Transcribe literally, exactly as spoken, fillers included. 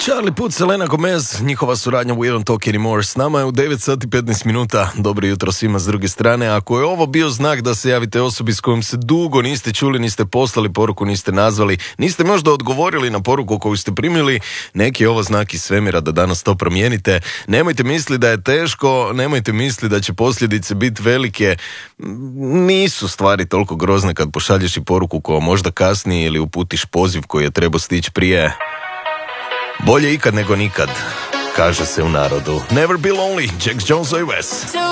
Charlie Puth, Selena Gomez, njihova suradnja We Don't Talk Anymore. S nama je u devet sati petnaest minuta. Dobro jutro svima s druge strane. Ako je ovo bio znak da se javite osobi s kojom se dugo niste čuli, niste poslali poruku, niste nazvali, niste možda odgovorili na poruku koju ste primili, neki je ovo znak iz svemira da danas to promijenite. Nemojte misliti da je teško, nemojte misliti da će posljedice biti velike. Nisu stvari toliko grozne kad pošalješ i poruku koja možda kasni ili uputiš poziv koji je trebao stići prije. Bolje ikad nego nikad, kaže se u narodu. Never be lonely, Jax Jones i Wes.